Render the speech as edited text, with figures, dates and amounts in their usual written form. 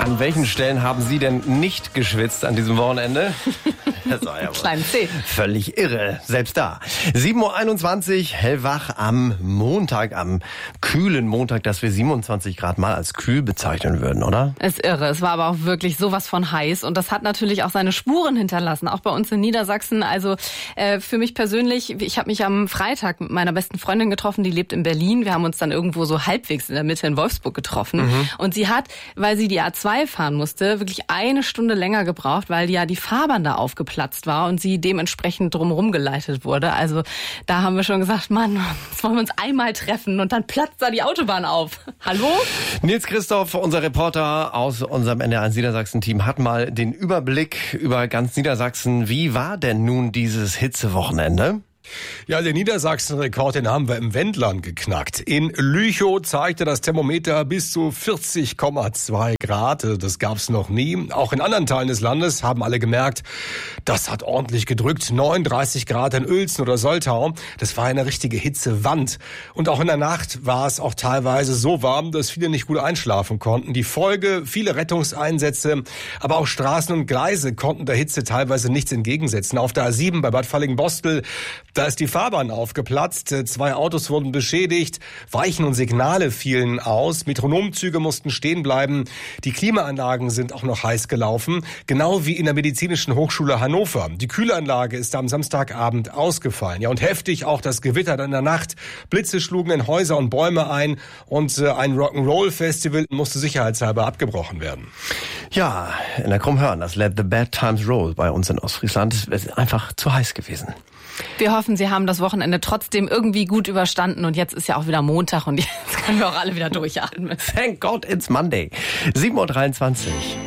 An welchen Stellen haben Sie denn nicht geschwitzt an diesem Wochenende? Das war ja Kleinen C. völlig irre, selbst da. 7.21 Uhr, hellwach am Montag, am kühlen Montag, dass wir 27 Grad mal als kühl bezeichnen würden, oder? Ist irre. Es war aber auch wirklich sowas von heiß. Und das hat natürlich auch seine Spuren hinterlassen, auch bei uns in Niedersachsen. Also für mich persönlich, ich habe mich am Freitag mit meiner besten Freundin getroffen, die lebt in Berlin. Wir haben uns dann irgendwo so halbwegs in der Mitte in Wolfsburg getroffen. Und sie hat, weil sie die A2 fahren musste, wirklich 1 Stunde länger gebraucht, weil ja die Fahrbahn da aufgeplatzt war und sie dementsprechend drumherum geleitet wurde. Also da haben wir schon gesagt, Mann, jetzt wollen wir uns einmal treffen und dann platzt da die Autobahn auf. Hallo? Nils Christoph, unser Reporter aus unserem NDR1 Niedersachsen-Team, hat mal den Überblick über ganz Niedersachsen. Wie war denn nun dieses Hitzewochenende? Ja, den Niedersachsen-Rekord, den haben wir im Wendland geknackt. In Lüchow zeigte das Thermometer bis zu 40,2 Grad. Das gab's noch nie. Auch in anderen Teilen des Landes haben alle gemerkt, das hat ordentlich gedrückt. 39 Grad in Uelzen oder Soltau. Das war eine richtige Hitzewand. Und auch in der Nacht war es auch teilweise so warm, dass viele nicht gut einschlafen konnten. Die Folge, viele Rettungseinsätze, aber auch Straßen und Gleise konnten der Hitze teilweise nichts entgegensetzen. Auf der A7 bei Bad Fallingbostel, da ist die Fahrbahn aufgeplatzt, 2 Autos wurden beschädigt, Weichen und Signale fielen aus, Metronomzüge mussten stehen bleiben, die Klimaanlagen sind auch noch heiß gelaufen, genau wie in der Medizinischen Hochschule Hannover. Die Kühlanlage ist am Samstagabend ausgefallen. Ja, und heftig auch das Gewitter in der Nacht. Blitze schlugen in Häuser und Bäume ein und ein Rock'n'Roll-Festival musste sicherheitshalber abgebrochen werden. Ja, in der Krummhörn, das Let the Bad Times Roll bei uns in Ostfriesland. Es ist einfach zu heiß gewesen. Wir hoffen, Sie haben das Wochenende trotzdem irgendwie gut überstanden und jetzt ist ja auch wieder Montag und jetzt können wir auch alle wieder durchatmen. Thank God it's Monday. 7.23 Uhr.